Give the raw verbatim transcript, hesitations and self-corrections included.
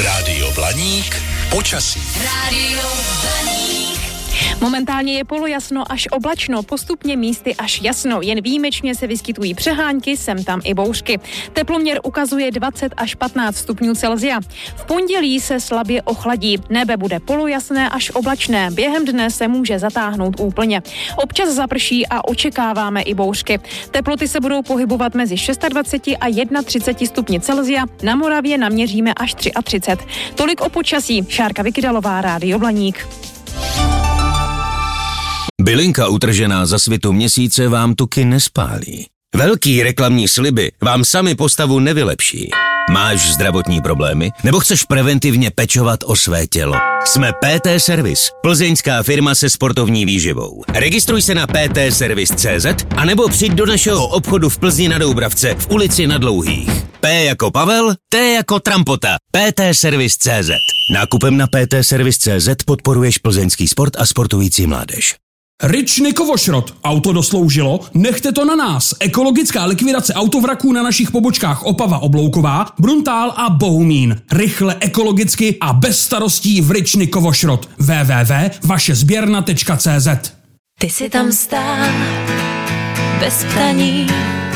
Rádio Blaník počasí. Rádio Blaník. Momentálně je polojasno až oblačno, postupně místy až jasno. Jen výjimečně se vyskytují přehánky, sem tam i bouřky. Teploměr ukazuje dvacet až patnáct stupňů Celsia. V pondělí se slabě ochladí. Nebe bude polojasné až oblačné. Během dne se může zatáhnout úplně. Občas zaprší a očekáváme i bouřky. Teploty se budou pohybovat mezi dvacet šest a třicet jedna stupni Celsia. Na Moravě naměříme až třicet tři. Tolik o počasí. Šárka Vykydalová, Rádio Blaník. Bylinka utržená za svitu měsíce vám tuky nespálí. Velký reklamní sliby vám sami postavu nevylepší. Máš zdravotní problémy? Nebo chceš preventivně pečovat o své tělo? Jsme P T Service, plzeňská firma se sportovní výživou. Registruj se na p t service tečka c z a nebo přijď do našeho obchodu v Plzni na Doubravce v ulici Na Dlouhých. P jako Pavel, T jako Trampota. p t service tečka c z. Nákupem na p t service tečka c z podporuješ plzeňský sport a sportující mládež. Ryčny Kovošrot. Auto dosloužilo? Nechte to na nás. Ekologická likvidace autovraků na našich pobočkách Opava Oblouková, Bruntál a Bohumín. Rychle, ekologicky a bez starostí v Ryčny Kovošrot. w w w tečka vaše sběrna tečka c z. Ty si tam stál bez ptaní,